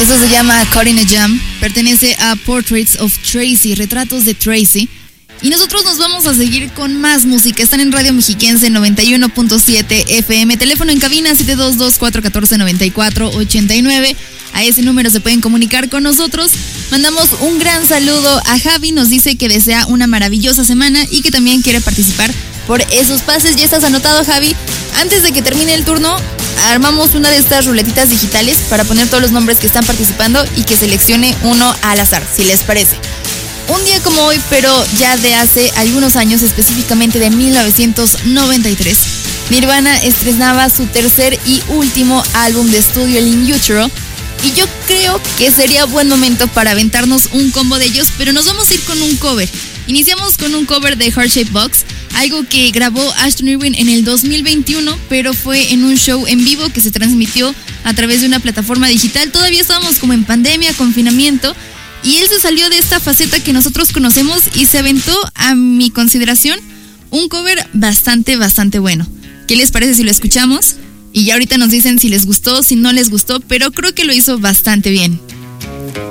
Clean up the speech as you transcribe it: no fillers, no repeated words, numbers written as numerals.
Eso se llama Caught in a Jam. Pertenece a Portraits of Tracy, Retratos de Tracy. Y nosotros nos vamos a seguir con más música. Están en Radio Mexiquense 91.7 FM. Teléfono en cabina 722-414-9489. A ese número se pueden comunicar con nosotros. Mandamos un gran saludo a Javi. Nos dice que desea una maravillosa semana y que también quiere participar por esos pases. Ya estás anotado, Javi. Antes de que termine el turno, armamos una de estas ruletitas digitales para poner todos los nombres que están participando y que seleccione uno al azar, si les parece. Un día como hoy, pero ya de hace algunos años, específicamente de 1993, Nirvana estrenaba su tercer y último álbum de estudio, el In Utero, y yo creo que sería buen momento para aventarnos un combo de ellos, pero nos vamos a ir con un cover. Iniciamos con un cover de Heart Shaped Box, algo que grabó Ashton Irwin en el 2021, pero fue en un show en vivo que se transmitió a través de una plataforma digital. Todavía estábamos como en pandemia, confinamiento, y él se salió de esta faceta que nosotros conocemos y se aventó, a mi consideración, un cover bastante bueno. ¿Qué les parece si lo escuchamos? Y ya ahorita nos dicen si les gustó, si no les gustó, pero creo que lo hizo bastante bien.